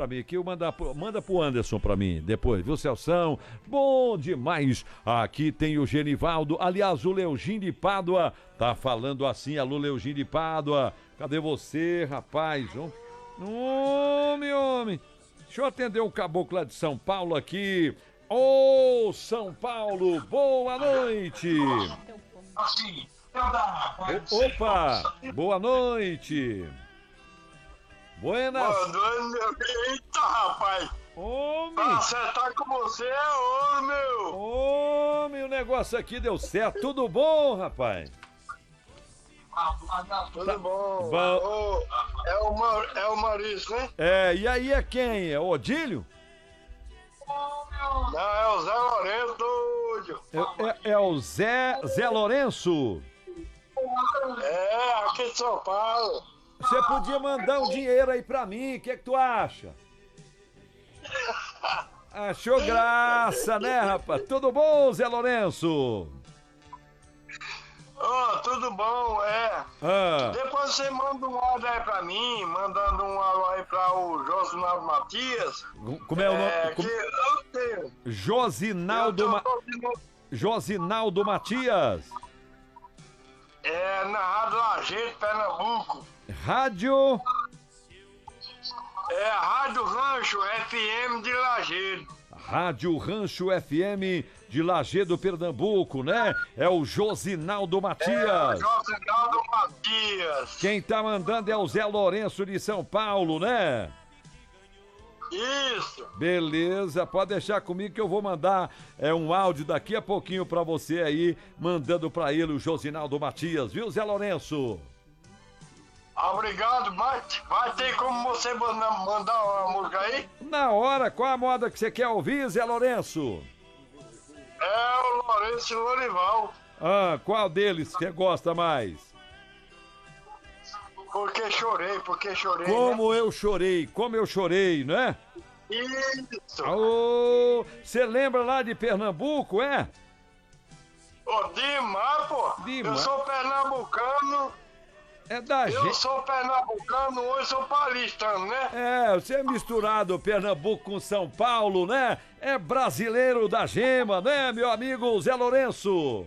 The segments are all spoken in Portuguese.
pra mim aqui, manda pro Anderson pra mim depois, viu, Celção? Bom demais. Aqui tem o Genivaldo, aliás, o Leogin de Pádua, tá falando assim, alô, Leogin de Pádua. Cadê você, rapaz? Meu homem. Deixa eu atender um caboclo lá de São Paulo aqui. Ô, São Paulo, boa noite. Opa, boa noite. Buenas. Boa noite, meu. Eita, rapaz. Homem. Pra acertar com você é ouro, meu. Homem, o negócio aqui deu certo. Tudo bom, rapaz? Tudo bom. É o Maurício, né? E aí é quem? É o Odílio? Não, é o Zé Lourenço, doido. É o Zé Lourenço? Aqui de São Paulo. Você podia mandar um dinheiro aí pra mim, o que tu acha? Achou graça, né, rapaz? Tudo bom, Zé Lourenço? Tudo bom, Depois você manda um áudio aí pra mim, mandando um alô aí pra o Josinaldo Matias. Como é o nome? Que eu tenho. Josinaldo Matias. Na Rádio Lajeado, Pernambuco. Rádio? A Rádio Rancho FM de Lajeado. Rádio Rancho FM de Lajeado, Pernambuco, né? É o Josinaldo Matias. Josinaldo Matias. Quem tá mandando é o Zé Lourenço de São Paulo, né? Isso. Beleza, pode deixar comigo que eu vou mandar um áudio daqui a pouquinho pra você aí, mandando pra ele o Josinaldo Matias, viu, Zé Lourenço? Obrigado, vai ter como você mandar uma música aí? Na hora, qual a moda que você quer ouvir, Zé Lourenço? É o Lourenço Lorival. Qual deles você gosta mais? Porque chorei, Como eu chorei, né? Isso. Você lembra lá de Pernambuco, é? Demais, pô. Demais. Eu sou pernambucano. Eu sou pernambucano, hoje sou paulistano, né? Você é misturado Pernambuco com São Paulo, né? É brasileiro da gema, né, meu amigo Zé Lourenço?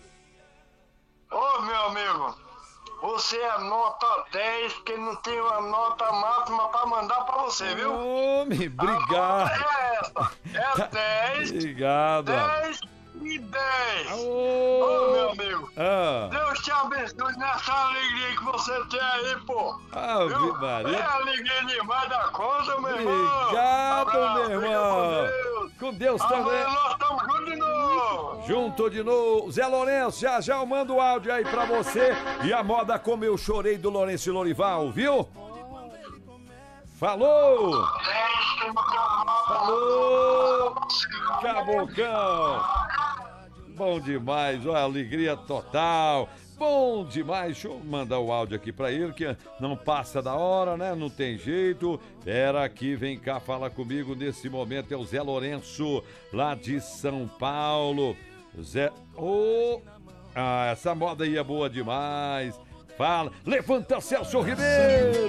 Meu amigo, você é nota 10, porque não tem uma nota máxima pra mandar pra você, viu? Homem, obrigado. É essa, é 10. Obrigado. 10 e 10. Meu amigo. Deus te abençoe nessa alegria que você tem aí, pô. Ave Maria. É alegria demais da conta, meu irmão. Obrigado, meu irmão. Com Deus também. Nós estamos juntos de novo. Junto de novo. Zé Lourenço, já eu mando o áudio aí pra você. E a moda Como Eu Chorei do Lourenço e Lorival, viu? Falou! Falou! Cabocão! Bom demais, olha, alegria total. Bom demais, deixa eu mandar o áudio aqui pra ele, que não passa da hora, né? Não tem jeito. Pera aqui, vem cá, fala comigo nesse momento. É o Zé Lourenço, lá de São Paulo. Zé... essa moda aí é boa demais. Fala, levanta Celso Ribeiro!